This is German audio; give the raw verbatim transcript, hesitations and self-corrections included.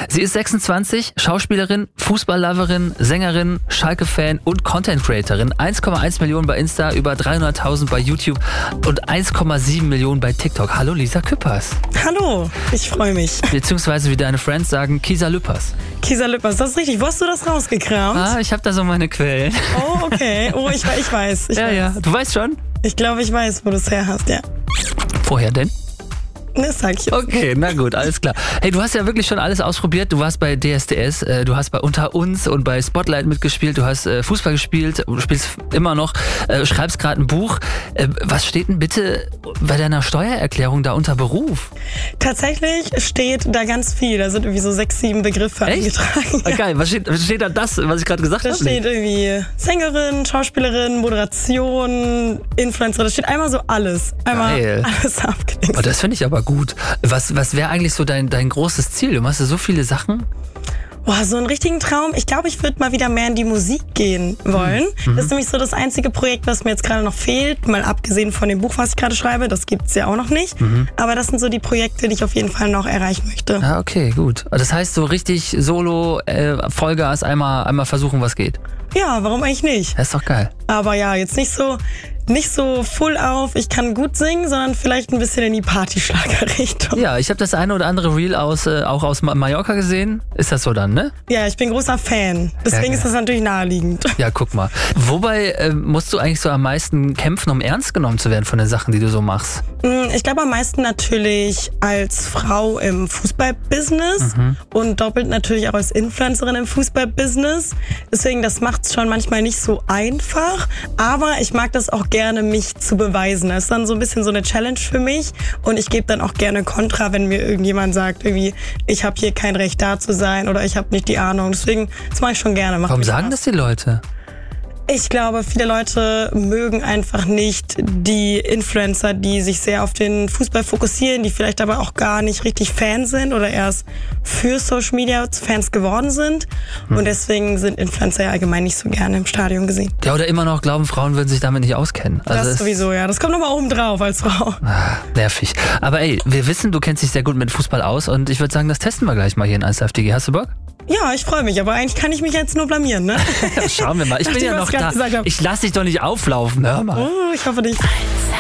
Sie ist sechsundzwanzig, Schauspielerin, Fußballloverin, Sängerin, Schalke-Fan und Content-Creatorin. eins Komma eins Millionen bei Insta, über dreihunderttausend bei YouTube und eins Komma sieben Millionen bei TikTok. Hallo Lisa Küppers. Hallo, ich freue mich. Beziehungsweise wie deine Friends sagen, Kisa Lüppers. Kisa Lüppers, das ist richtig. Wo hast du das rausgekramt? Ah, ich habe da so meine Quellen. Oh, okay. Oh, ich, ich weiß. Ich ja, weiß. ja. Du weißt schon? Ich glaube, ich weiß, wo du es her hast, ja. Woher denn? Das sag ich jetzt. Okay, na gut, alles klar. Hey, du hast ja wirklich schon alles ausprobiert. Du warst bei D S D S, äh, du hast bei Unter uns und bei Spotlight mitgespielt, du hast äh, Fußball gespielt, du spielst immer noch, äh, schreibst gerade ein Buch. Äh, was steht denn bitte bei deiner Steuererklärung da unter Beruf? Tatsächlich steht da ganz viel. Da sind irgendwie so sechs, sieben Begriffe Echt? eingetragen. Ah, geil, was steht, was steht da das, was ich gerade gesagt Da habe? steht irgendwie Sängerin, Schauspielerin, Moderation, Influencer. Da steht einmal so alles. Einmal Geil. alles abgedeckt. Oh, das finde ich aber gut. Was, was wäre eigentlich so dein, dein großes Ziel? Du machst ja so viele Sachen. Boah, so einen richtigen Traum. Ich glaube, ich würde mal wieder mehr in die Musik gehen wollen. Mhm. Das ist nämlich so das einzige Projekt, was mir jetzt gerade noch fehlt. Mal abgesehen von dem Buch, was ich gerade schreibe. Das gibt's ja auch noch nicht. Mhm. Aber das sind so die Projekte, die ich auf jeden Fall noch erreichen möchte. Ah, okay, gut. Das heißt so richtig Solo, äh, Vollgas, einmal, einmal versuchen, was geht. Ja, warum eigentlich nicht? Das ist doch geil. Aber ja, jetzt nicht so... Nicht so full auf, ich kann gut singen, sondern vielleicht ein bisschen in die Partyschlager-Richtung. Ja, ich habe das eine oder andere Reel aus, äh, auch aus Mallorca gesehen. Ist das so dann, ne? Ja, ich bin großer Fan. Deswegen ja, ist das natürlich naheliegend. Ja, guck mal. Wobei äh, musst du eigentlich so am meisten kämpfen, um ernst genommen zu werden von den Sachen, die du so machst? Ich glaube am meisten natürlich als Frau im Fußballbusiness mhm. und doppelt natürlich auch als Influencerin im Fußballbusiness. Deswegen, das macht es schon manchmal nicht so einfach. Aber ich mag das auch gerne, mich zu beweisen. Das ist dann so ein bisschen so eine Challenge für mich. Und ich gebe dann auch gerne Kontra, wenn mir irgendjemand sagt, irgendwie, ich habe hier kein Recht da zu sein oder ich habe nicht die Ahnung. Deswegen, das mache ich schon gerne. Macht Warum sagen das die Leute? Ich glaube, viele Leute mögen einfach nicht die Influencer, die sich sehr auf den Fußball fokussieren, die vielleicht aber auch gar nicht richtig Fans sind oder erst für Social Media Fans geworden sind. Hm. Und deswegen sind Influencer ja allgemein nicht so gerne im Stadion gesehen. Ja, oder immer noch glauben, Frauen würden sich damit nicht auskennen. Also das sowieso, ja. Das kommt nochmal oben drauf als Frau. Ah, nervig. Aber ey, wir wissen, du kennst dich sehr gut mit Fußball aus und ich würde sagen, das testen wir gleich mal hier in eins Live T G. Hast du Bock? Ja, ich freue mich, aber eigentlich kann ich mich jetzt nur blamieren, ne? Schauen wir mal. Ich bin ja noch da. Ich lass dich doch nicht auflaufen, hör mal. Oh, ich hoffe nicht.